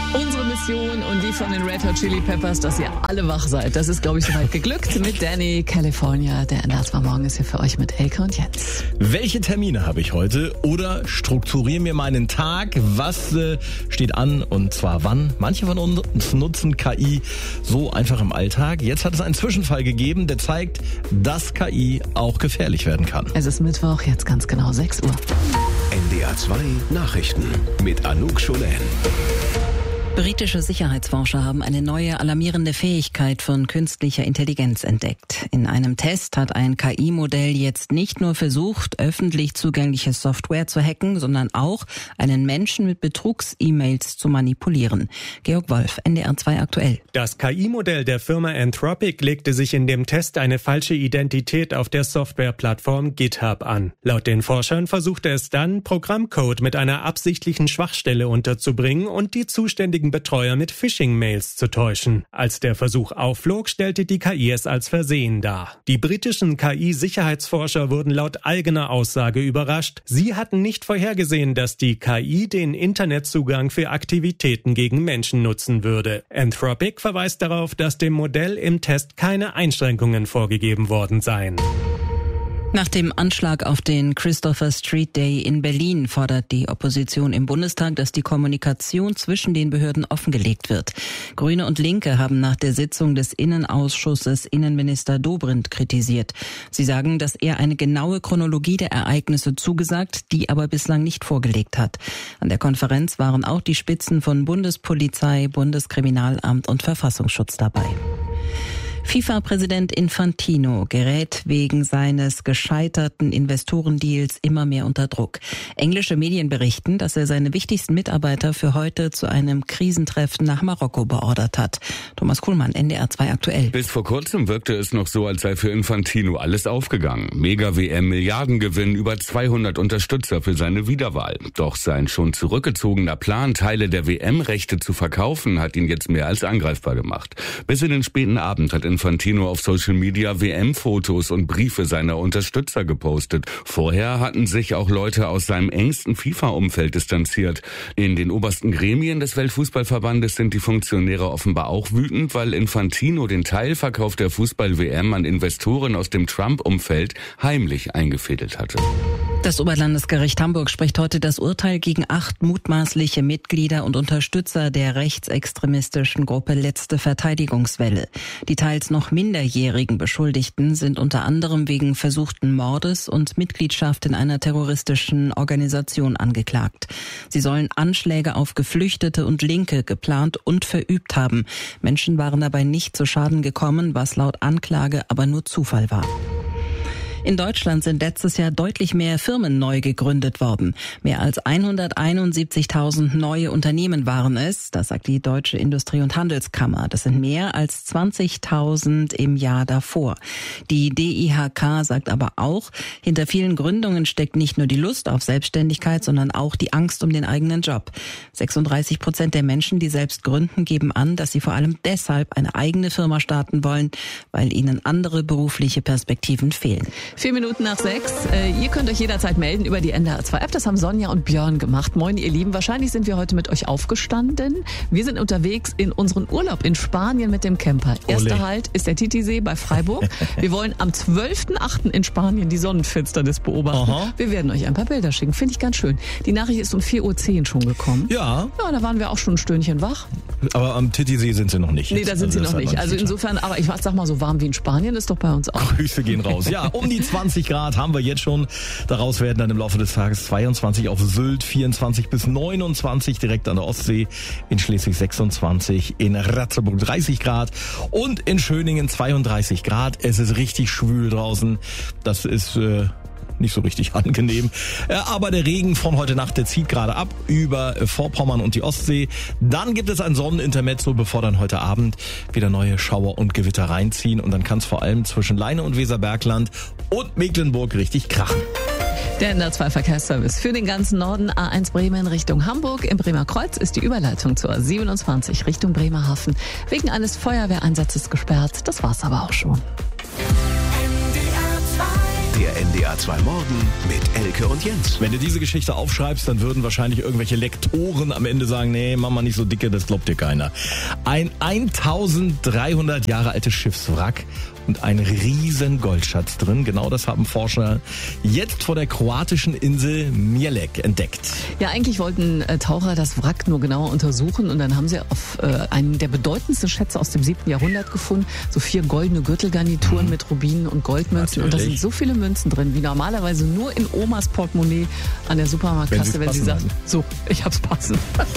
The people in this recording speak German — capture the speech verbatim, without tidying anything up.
Unsere Mission und die von den Red Hot Chili Peppers, dass ihr alle wach seid. Das ist, glaube ich, soweit geglückt mit Danny California. Der N D R zwei Morgen ist hier für euch mit Elke und Jens. Welche Termine habe ich heute? Oder strukturiere mir meinen Tag. Was äh, steht an und zwar wann? Manche von uns nutzen K I so einfach im Alltag. Jetzt hat es einen Zwischenfall gegeben, der zeigt, dass K I auch gefährlich werden kann. Es ist Mittwoch, jetzt ganz genau sechs Uhr. N D R zwei Nachrichten mit Anouk Scholen. Britische Sicherheitsforscher haben eine neue alarmierende Fähigkeit von künstlicher Intelligenz entdeckt. In einem Test hat ein K I-Modell jetzt nicht nur versucht, öffentlich zugängliche Software zu hacken, sondern auch einen Menschen mit Betrugs-E-Mails zu manipulieren. Georg Wolf, N D R zwei aktuell. Das K I-Modell der Firma Anthropic legte sich in dem Test eine falsche Identität auf der Softwareplattform GitHub an. Laut den Forschern versuchte es dann, Programmcode mit einer absichtlichen Schwachstelle unterzubringen und die zuständigen Betreuer mit Phishing-Mails zu täuschen. Als der Versuch aufflog, stellte die K I es als Versehen dar. Die britischen K I-Sicherheitsforscher wurden laut eigener Aussage überrascht. Sie hatten nicht vorhergesehen, dass die K I den Internetzugang für Aktivitäten gegen Menschen nutzen würde. Anthropic verweist darauf, dass dem Modell im Test keine Einschränkungen vorgegeben worden seien. Nach dem Anschlag auf den Christopher Street Day in Berlin fordert die Opposition im Bundestag, dass die Kommunikation zwischen den Behörden offengelegt wird. Grüne und Linke haben nach der Sitzung des Innenausschusses Innenminister Dobrindt kritisiert. Sie sagen, dass er eine genaue Chronologie der Ereignisse zugesagt, die aber bislang nicht vorgelegt hat. An der Konferenz waren auch die Spitzen von Bundespolizei, Bundeskriminalamt und Verfassungsschutz dabei. FIFA-Präsident Infantino gerät wegen seines gescheiterten Investorendeals immer mehr unter Druck. Englische Medien berichten, dass er seine wichtigsten Mitarbeiter für heute zu einem Krisentreffen nach Marokko beordert hat. Thomas Kuhlmann, N D R zwei aktuell. Bis vor kurzem wirkte es noch so, als sei für Infantino alles aufgegangen. Mega-W M, Milliardengewinn, über zweihundert Unterstützer für seine Wiederwahl. Doch sein schon zurückgezogener Plan, Teile der W M-Rechte zu verkaufen, hat ihn jetzt mehr als angreifbar gemacht. Bis in den späten Abend hat Infantino auf Social Media W M-Fotos und Briefe seiner Unterstützer gepostet. Vorher hatten sich auch Leute aus seinem engsten FIFA-Umfeld distanziert. In den obersten Gremien des Weltfußballverbandes sind die Funktionäre offenbar auch wütend, weil Infantino den Teilverkauf der Fußball-W M an Investoren aus dem Trump-Umfeld heimlich eingefädelt hatte. Das Oberlandesgericht Hamburg spricht heute das Urteil gegen acht mutmaßliche Mitglieder und Unterstützer der rechtsextremistischen Gruppe Letzte Verteidigungswelle. Die teils noch minderjährigen Beschuldigten sind unter anderem wegen versuchten Mordes und Mitgliedschaft in einer terroristischen Organisation angeklagt. Sie sollen Anschläge auf Geflüchtete und Linke geplant und verübt haben. Menschen waren dabei nicht zu Schaden gekommen, was laut Anklage aber nur Zufall war. In Deutschland sind letztes Jahr deutlich mehr Firmen neu gegründet worden. Mehr als hunderteinundsiebzigtausend neue Unternehmen waren es, das sagt die Deutsche Industrie- und Handelskammer. Das sind mehr als zwanzigtausend im Jahr davor. Die D I H K sagt aber auch, hinter vielen Gründungen steckt nicht nur die Lust auf Selbstständigkeit, sondern auch die Angst um den eigenen Job. sechsunddreißig Prozent der Menschen, die selbst gründen, geben an, dass sie vor allem deshalb eine eigene Firma starten wollen, weil ihnen andere berufliche Perspektiven fehlen. Vier Minuten nach sechs. Äh, ihr könnt euch jederzeit melden über die N D R zwei App. Das haben Sonja und Björn gemacht. Moin, ihr Lieben. Wahrscheinlich sind wir heute mit euch aufgestanden. Wir sind unterwegs in unseren Urlaub in Spanien mit dem Camper. Erster Ole. Halt ist der Titisee bei Freiburg. Wir wollen am zwölften achten in Spanien die Sonnenfinsternis beobachten. Aha. Wir werden euch ein paar Bilder schicken. Finde ich ganz schön. Die Nachricht ist um vier Uhr zehn schon gekommen. Ja, Ja, da waren wir auch schon ein Stündchen wach. aber am Titisee sind sie noch nicht. Nee, jetzt. da sind Also sie das noch hat man nicht. Also geschafft. insofern, aber ich sag mal, so warm wie in Spanien ist doch bei uns auch. Grüße gehen raus. Ja, um die zwanzig Grad haben wir jetzt schon. Daraus werden dann im Laufe des Tages zweiundzwanzig auf Sylt, vierundzwanzig bis neunundzwanzig direkt an der Ostsee, in Schleswig sechsundzwanzig, in Ratzeburg dreißig Grad und in Schöningen zweiunddreißig Grad. Es ist richtig schwül draußen. Das ist äh, nicht so richtig angenehm. Äh, aber der Regen von heute Nacht, der zieht gerade ab über äh, Vorpommern und die Ostsee. Dann gibt es ein Sonnenintermezzo, bevor dann heute Abend wieder neue Schauer und Gewitter reinziehen. Und dann kann es vor allem zwischen Leine und Weserbergland und Mecklenburg richtig krachen. Der N D R zwei Verkehrsservice für den ganzen Norden. A eins Bremen Richtung Hamburg. Im Bremer Kreuz ist die Überleitung zur A siebenundzwanzig Richtung Bremerhaven wegen eines Feuerwehreinsatzes gesperrt. Das war's aber auch schon. Der N D R zwei Morgen mit Elke und Jens. Wenn du diese Geschichte aufschreibst, dann würden wahrscheinlich irgendwelche Lektoren am Ende sagen, nee, mach mal nicht so dicke, das glaubt dir keiner. Ein eintausenddreihundert Jahre altes Schiffswrack und ein riesen Goldschatz drin. Genau das haben Forscher jetzt vor der kroatischen Insel Mljet entdeckt. Ja, eigentlich wollten äh, Taucher das Wrack nur genauer untersuchen und dann haben sie auf äh, einen der bedeutendsten Schätze aus dem siebten Jahrhundert gefunden. So vier goldene Gürtelgarnituren mhm. mit Rubinen und Goldmünzen. Natürlich. Und da sind so viele Münzen drin, wie normalerweise nur in Omas Portemonnaie an der Supermarktkasse, wenn, wenn sie sagt, so, ich hab's passend.